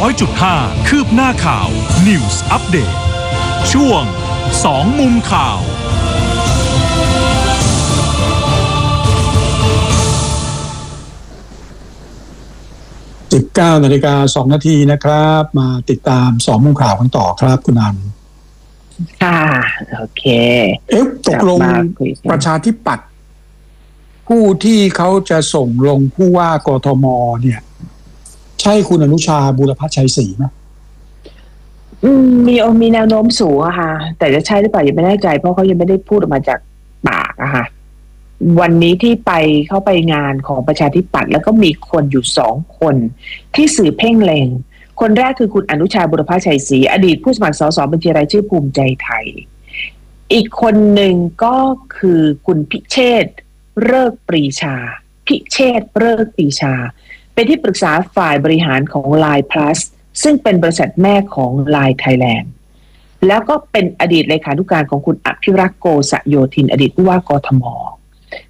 100.5 คืบหน้าข่าว News Update ช่วง2มุมข่าว 19:02 น.นะครับมาติดตาม2มุมข่าวกันต่อครับคุณอันค่ะโอเคตกลงประชาธิปัตย์ผู้ที่เขาจะส่งลงผู้ว่ากทมเนี่ยใช่คุณอนุชาบูรพชัยศรีไหมมีแนวโน้มสูงอะค่ะแต่จะใช่หรือเปล่ายังไม่แน่ใจเพราะเขายังไม่ได้พูดออกมาจากปากอะค่ะวันนี้ที่เข้าไปงานของประชาธิปัตย์แล้วก็มีคนอยู่2 คนที่สื่อเพ่งเล็งคนแรกคือคุณอนุชาบุรพชัยศรีอดีตผู้สมัครสสบัญชีรายชื่อภูมิใจไทยอีกคนหนึ่งก็คือคุณพิเชษฐ์ฤกษ์ปรีชาเป็นที่ปรึกษาฝ่ายบริหารของ Line Plus ซึ่งเป็นบริษัทแม่ของ Line Thailand แล้วก็เป็นอดีตเลขานุการของคุณอภิรักษ์โกษโยธินอดีตผู้ว่ากทม